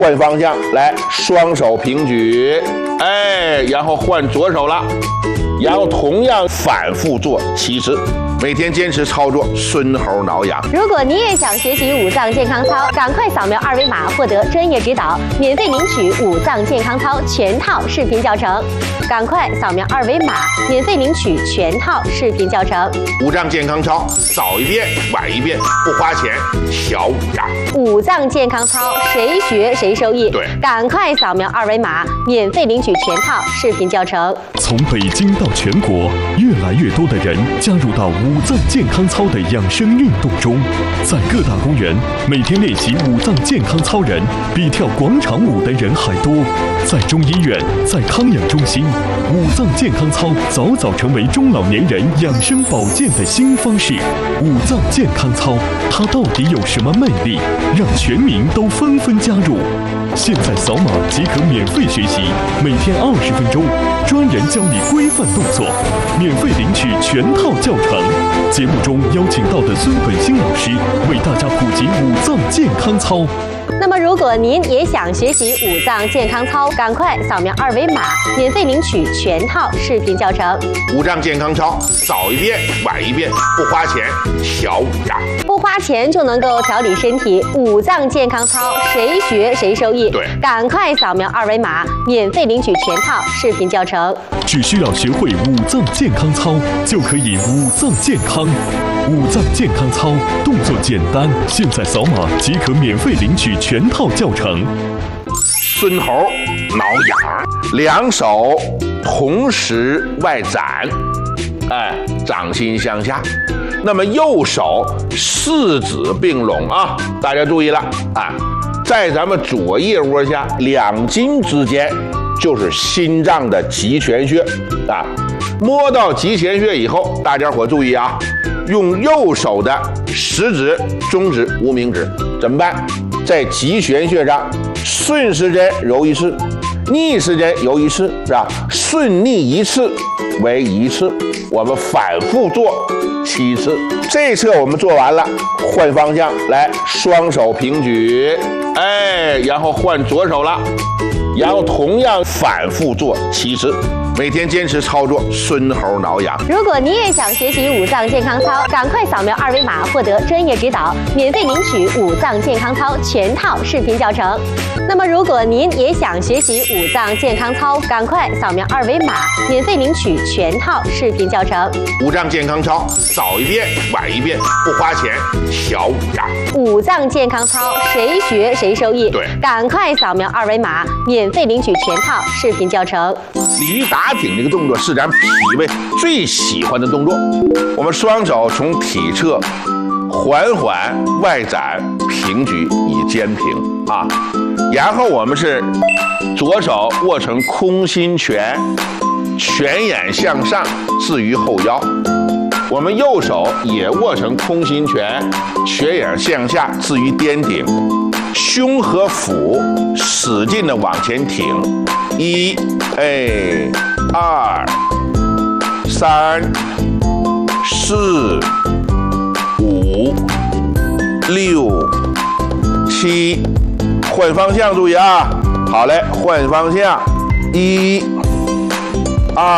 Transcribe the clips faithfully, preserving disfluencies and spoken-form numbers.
换方向，来，双手平举，哎，然后换左手了，然后同样反复做七次。每天坚持操作，孙猴挠痒。 如果你也想学习五脏健康操，赶快扫描二维码获得专业指导，免费领取五脏健康操全套视频教程。赶快扫描二维码，免费领取全套视频教程。 五脏健康操，早一遍晚一遍，不花钱，小五脏。 五脏健康操，谁学谁受益。 对， 赶快扫描二维码，免费领取全套视频教程。 从北京到全国，越来越多的人加入到五脏健康操的养生运动中，在各大公园，每天练习五脏健康操人比跳广场舞的人还多。在中医院，在康养中心，五脏健康操早早成为中老年人养生保健的新方式。五脏健康操，它到底有什么魅力，让全民都纷纷加入？现在扫码即可免费学习，每天二十分钟，专人教你规范动作，免费领取全套教程。节目中邀请到的孙本兴老师为大家普及五脏健康操。 那么，如果您也想学习五脏健康操，赶快扫描二维码，免费领取全套视频教程。 五脏健康操，早一遍晚一遍，不花钱，小五脏。 不花钱就能够调理身体，五脏健康操，谁学谁受益。 对， 赶快扫描二维码，免费领取全套视频教程。 只需要学会五脏健康操，就可以五脏健康。五脏健康操动作简单，现在扫码即可免费领取全套教程。 孙猴挠痒，两手同时外展，哎，掌心向下。那么右手四指并拢啊，大家注意了啊，在咱们左腋窝下两筋之间就是心脏的极泉穴啊。摸到极泉穴以后，大家伙注意啊，用右手的食指、中指、无名指怎么办？在极泉穴上顺时针揉一次，逆时针揉一次，是吧？顺逆一次为一次，我们反复做七次。这侧我们做完了，换方向，来，双手平举，哎，然后换左手了，然后同样反复做七次。每天坚持操作，孙猴挠痒。 如果你也想学习五脏健康操，赶快扫描二维码获得专业指导，免费领取五脏健康操全套视频教程。那么，如果您也想学习五脏健康操，赶快扫描二维码，免费领取全套视频教程。 五脏健康操，早一遍晚一遍，不花钱，小五脏。 五脏健康操，谁学谁受益。 对， 赶快扫描二维码，免费领取全套视频教程。 鲤鱼打挺这个动作是咱脾胃最喜欢的动作。我们双手从体侧缓缓外展平举以肩平啊，然后我们是左手握成空心拳，拳眼向上置于后腰。我们右手也握成空心拳，拳眼向下置于颠顶，胸和腹使劲的往前挺。一，哎，二，三，四，五，六，七，换方向，注意啊！好嘞，换方向，一，二，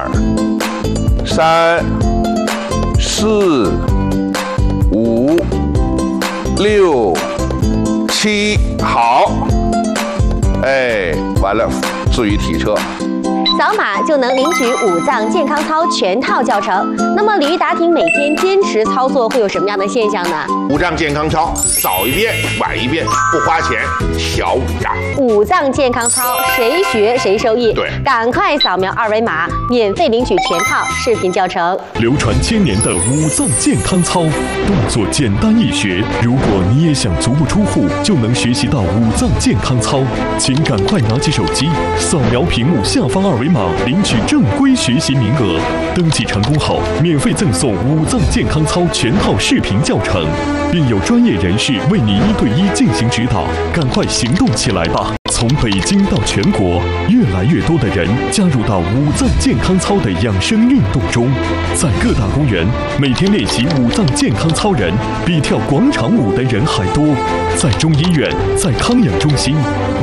三，四，五，六，七，好，哎，完了。置于体侧， 扫码就能领取五脏健康操全套教程。那么，鲤鱼打挺每天坚持操作会有什么样的现象呢？ 五脏健康操，早一遍晚一遍，不花钱，小五脏。 五脏健康操，谁学谁受益。 对， 赶快扫描二维码，免费领取全套视频教程。 流传千年的五脏健康操，动作简单易学。如果你也想足不出户就能学习到五脏健康操，请赶快拿起手机，扫描屏幕下方二维码，领取正规学习名额。登记成功后，免费赠送五脏健康操全套视频教程，并有专业人士为你一对一进行指导。赶快行动起来吧！ 从北京到全国，越来越多的人加入到五脏健康操的养生运动中。在各大公园，每天练习五脏健康操人比跳广场舞的人还多。在中医院，在康养中心，